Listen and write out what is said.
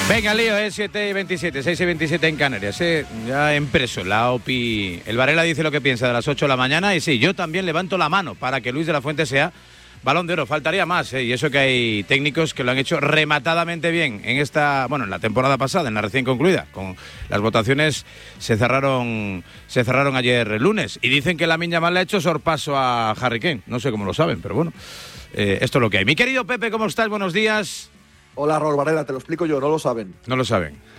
Venga, lío, 7:27, 6:27 en Canarias. Ya impreso, la OPI. El Varela dice lo que piensa de las 8 de la mañana. Y sí, yo también levanto la mano para que Luis de la Fuente sea Balón de Oro. Faltaría más, y eso que hay técnicos que lo han hecho rematadamente bien en en la temporada pasada, en la recién concluida. Con las votaciones se cerraron ayer lunes. Y dicen que Lamine Yamal le ha hecho sorpaso a Harry Kane. No sé cómo lo saben, pero bueno, esto es lo que hay. Mi querido Pepe, ¿cómo estás? Buenos días. Hola, Raúl Varela, te lo explico yo, no lo saben. No lo saben.